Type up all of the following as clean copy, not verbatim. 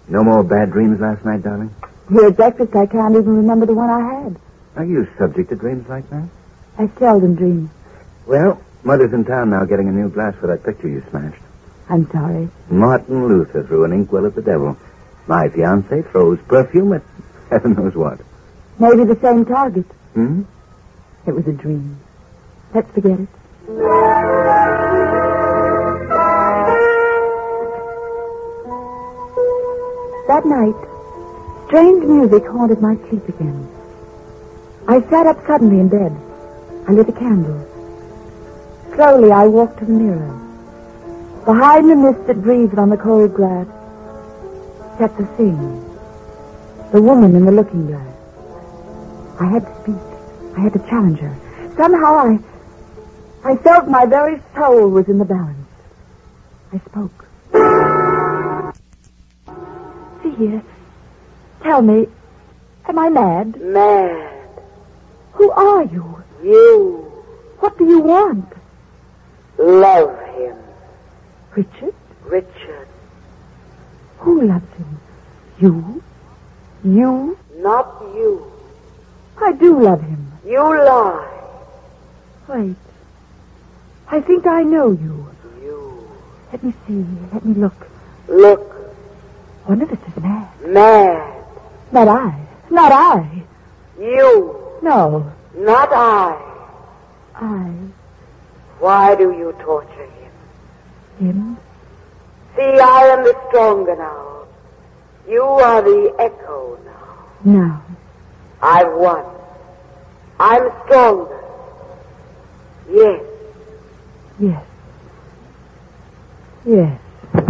No more bad dreams last night, darling? Here at breakfast, I can't even remember the one I had. Are you subject to dreams like that? I seldom dream. Well, Mother's in town now getting a new glass for that picture you smashed. I'm sorry. Martin Luther threw an inkwell at the devil. My fiancé throws perfume at heaven knows what. Maybe the same target. Hmm? It was a dream. Let's forget it. That night, strange music haunted my sleep again. I sat up suddenly in bed. I lit a candle. Slowly, I walked to the mirror. Behind the mist that breathed on the cold glass sat the thing, the woman in the looking glass. I had to speak. I had to challenge her. Somehow I felt my very soul was in the balance. I spoke. See here. Tell me, am I mad? Mad. Who are you? You. What do you want? Love him. Richard? Richard. Who loves him? You? You? Not you. I do love him. You lie. Wait. I think I know you. You. Let me see. Let me look. Look. One of us is mad. Mad. Not I. Not I. You. No. Not I. I. Why do you torture him? Him? See, I am the stronger now. You are the echo now. Now. I've won. I'm stronger. Yes. Yes. Yes.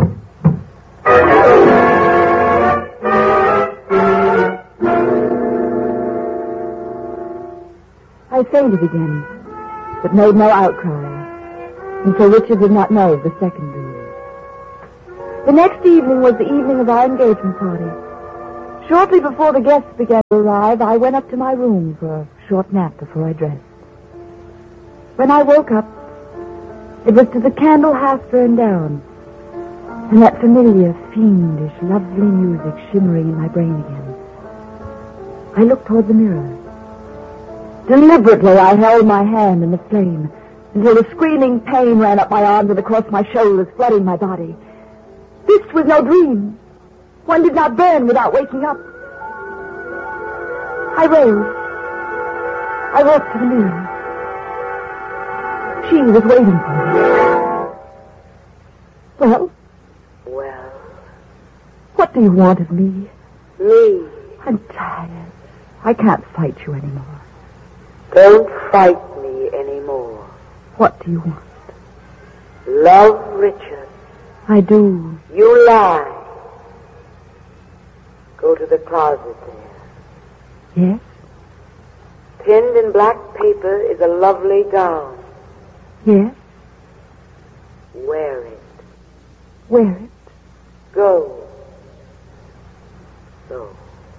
I fainted again, but made no outcry, and so Richard did not know of the second dream. The next evening was the evening of our engagement party. Shortly before the guests began to arrive, I went up to my room for a short nap before I dressed. When I woke up, it was to the candle half burned down, and that familiar, fiendish, lovely music shimmering in my brain again. I looked toward the mirror. Deliberately, I held my hand in the flame until the screaming pain ran up my arms and across my shoulders, flooding my body. This was no dream. One did not burn without waking up. I rose. I walked to the mirror. She was waiting for me. Well? Well? What do you want of me? Me. I'm tired. I can't fight you anymore. Don't fight me anymore. What do you want? Love Richard. I do. You lie. Go to the closet there. Yes? Pinned in black paper is a lovely gown. Yes? Wear it. Wear it. Go. So.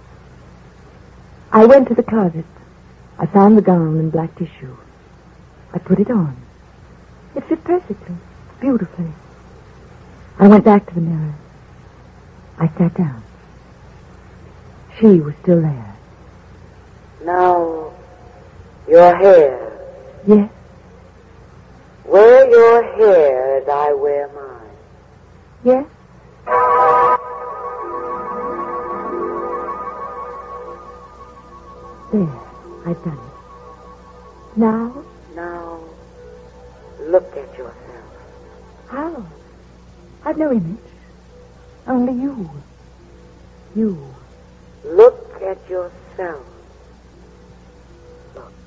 I went to the closet. I found the gown in black tissue. I put it on. It fit perfectly, beautifully. I went back to the mirror. I sat down. She was still there. Now, your hair. Yes? Wear your hair as I wear mine. Yes? There, I've done it. Now? Now, look at yourself. How? I've no image. Only you. You. Look at yourself. Look.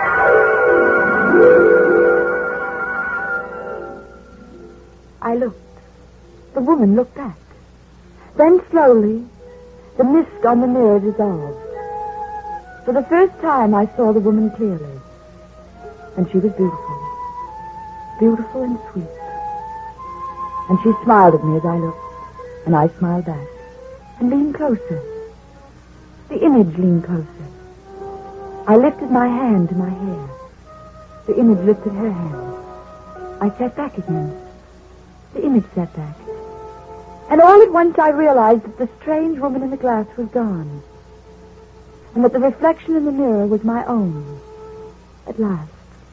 I looked. The woman looked back. Then slowly, the mist on the mirror dissolved. For the first time, I saw the woman clearly. And she was beautiful. Beautiful and sweet. And she smiled at me as I looked. And I smiled back. And leaned closer. The image leaned closer. I lifted my hand to my hair. The image lifted her hand. I sat back again. The image sat back. And all at once I realized that the strange woman in the glass was gone. And that the reflection in the mirror was my own. At last.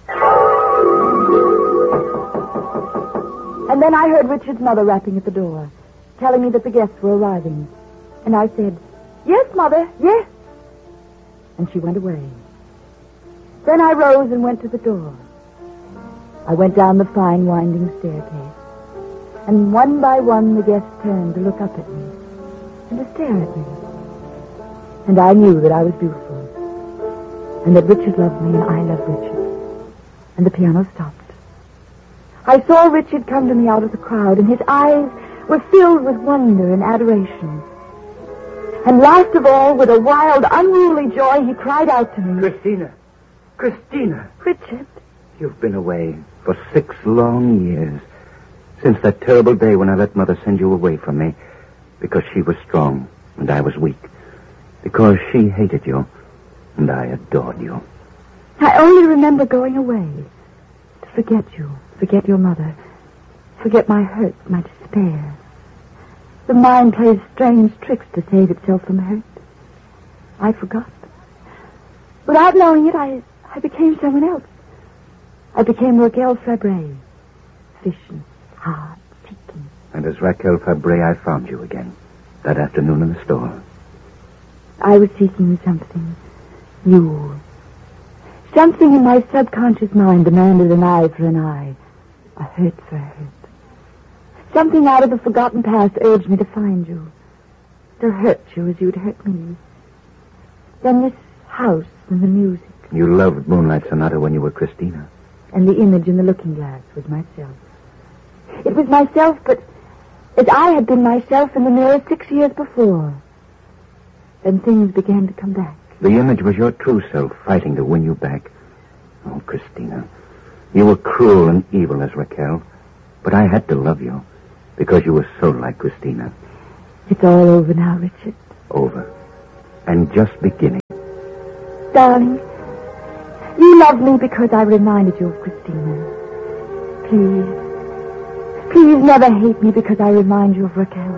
And then I heard Richard's mother rapping at the door, telling me that the guests were arriving. And I said, "Yes, Mother, yes." And she went away. Then I rose and went to the door. I went down the fine winding staircase. And one by one the guests turned to look up at me and to stare at me. And I knew that I was beautiful. And that Richard loved me and I loved Richard. And the piano stopped. I saw Richard come to me out of the crowd, and his eyes were filled with wonder and adoration. And last of all, with a wild, unruly joy, he cried out to me. Christina! Christina! Richard! You've been away for 6 long years. Since that terrible day when I let Mother send you away from me. Because she was strong and I was weak. Because she hated you and I adored you. I only remember going away to forget you, forget your mother, forget my hurt, my despair. The mind plays strange tricks to save itself from hurt. I forgot. Without knowing it, I became someone else. I became Raquel Fabre, efficient, hard, seeking. And as Raquel Fabre, I found you again, that afternoon in the store. I was seeking something, you. Something in my subconscious mind demanded an eye for an eye, a hurt for a hurt. Something out of the forgotten past urged me to find you, to hurt you as you'd hurt me. Then this house and the music. You loved Moonlight Sonata when you were Christina. And the image in the looking glass was myself. It was myself, but as I had been myself in the mirror 6 years before. Then things began to come back. The image was your true self fighting to win you back. Oh, Christina, you were cruel and evil as Raquel, but I had to love you because you were so like Christina. It's all over now, Richard. Over. And just beginning. Darling, you love me because I reminded you of Christina. Please never hate me because I remind you of Raquel.